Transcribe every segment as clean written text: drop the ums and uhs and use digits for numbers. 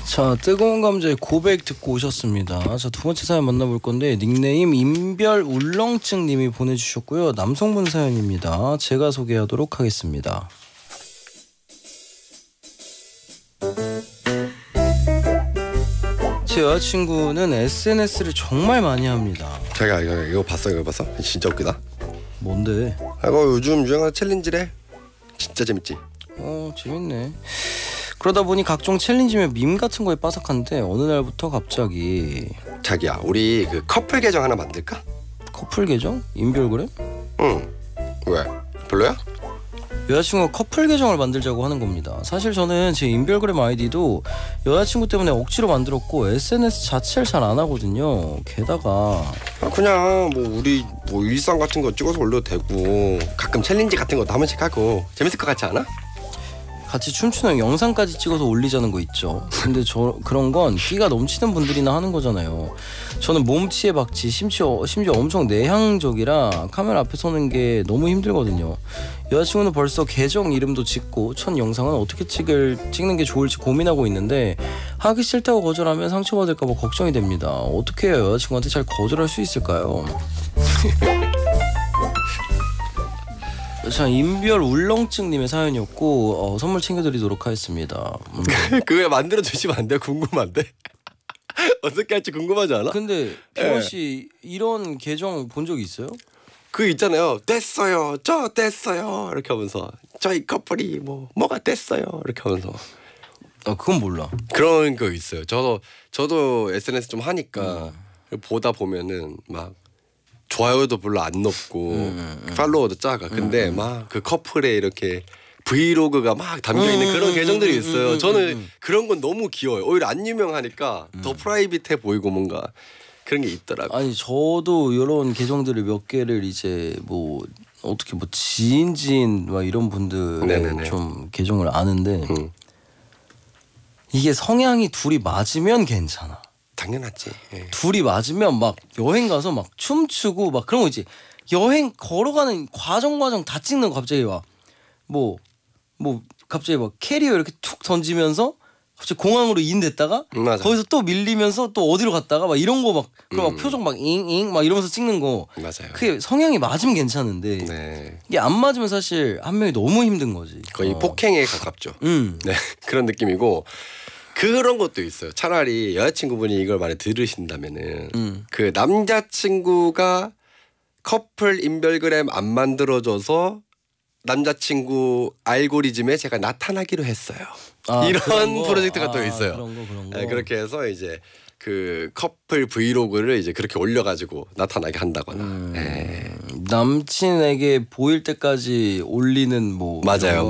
자, 뜨거운 감자의 고백 듣고 오셨습니다. 자, 두 번째 사연 만나볼 건데 닉네임 인별 울렁증 님이 보내주셨고요. 남성분 사연입니다. 제가 소개하도록 하겠습니다. 제 여자친구는 SNS를 정말 많이 합니다. 자기야 이거 봤어? 이거 봤어? 진짜 웃기다. 뭔데? 이거 요즘 유행하는 챌린지래. 진짜 재밌지? 재밌네. 그러다 보니 각종 챌린지며 밈 같은 거에 빠삭한데 어느 날부터 갑자기 자기야 우리 그 커플 계정 하나 만들까? 커플 계정? 인별그램? 응. 왜? 별로야? 여자친구가 커플 계정을 만들자고 하는 겁니다. 사실 저는 제 인별그램 아이디도 여자친구 때문에 억지로 만들었고 SNS 자체를 잘 안 하거든요. 게다가 그냥 뭐 우리 뭐 일상 같은 거 찍어서 올려도 되고 가끔 챌린지 같은 것도 한 번씩 하고 재밌을 것 같지 않아? 같이 춤추는 영상까지 찍어서 올리자는 거 있죠. 근데 저 그런 건 끼가 넘치는 분들이나 하는 거잖아요. 저는 몸치에 박치 심지어 엄청 내향적이라 카메라 앞에 서는 게 너무 힘들거든요. 여자친구는 벌써 계정 이름도 짓고 첫 영상은 어떻게 찍는 게 좋을지 고민하고 있는데 하기 싫다고 거절하면 상처받을까 봐 걱정이 됩니다. 어떻게 해야 여자친구한테 잘 거절할 수 있을까요? 자, 인별 울렁증님의 사연이었고 선물 챙겨드리도록 하겠습니다. 그거 만들어 주시면 안 돼? 궁금한데? 어떻게 할지 궁금하지 않아? 근데 피원 씨 이런 계정 본 적 있어요? 그 있잖아요. 됐어요. 저 됐어요. 이렇게 하면서 저희 커플이 뭐가 됐어요. 이렇게 하면서. 그건 몰라. 그런 거 있어요. 저도 SNS 좀 하니까 보다 보면은 막 좋아요도 별로 안 높고 팔로워도 작아. 근데 막 그 커플에 이렇게 브이로그가 막 담겨 있는 그런 계정들이 있어요. 저는 그런 건 너무 귀여워요. 오히려 안 유명하니까 더 프라이빗해 보이고 뭔가 그런 게 있더라고요. 아니 저도 이런 계정들을 몇 개를 이제 어떻게 지인 막 이런 분들의 네네네. 좀 계정을 아는데 이게 성향이 둘이 맞으면 괜찮아. 당연하지. 예. 둘이 맞으면 막 여행 가서 막 춤추고 막 그런 거 있지. 여행 걸어가는 과정 다 찍는 거 갑자기 막 갑자기 막 캐리어 이렇게 툭 던지면서 갑자기 공항으로 인됐다가 거기서 또 밀리면서 또 어디로 갔다가 막 이런 거 막 그리고 막 표정 막 잉잉 막 이러면서 찍는 거. 맞아요. 그게 성향이 맞으면 괜찮은데 네. 이게 안 맞으면 사실 한 명이 너무 힘든 거지. 거의 폭행에 가깝죠. 네. 그런 느낌이고 그런 것도 있어요. 차라리 여자친구분이 이걸 많이 들으신다면은 그 남자친구가 커플 인별그램 안 만들어줘서 남자친구 알고리즘에 제가 나타나기로 했어요. 이런 프로젝트가 또 있어요. 그런 거. 네, 그렇게 해서 이제 그 커플 브이로그를 이제 그렇게 올려가지고 나타나게 한다거나. 남친에게 보일 때까지 올리는 맞아요.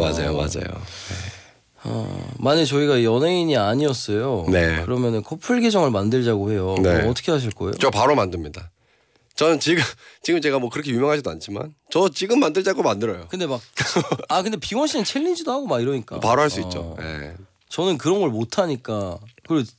만약 저희가 연예인이 아니었어요. 네. 그러면은 커플 계정을 만들자고 해요. 네. 그럼 어떻게 하실 거예요? 저 바로 만듭니다. 저는 지금 제가 그렇게 유명하지도 않지만 저 지금 만들자고 만들어요. 근데 근데 비원 씨는 챌린지도 하고 막 이러니까 바로 할 수 있죠. 네. 저는 그런 걸 못 하니까 그리고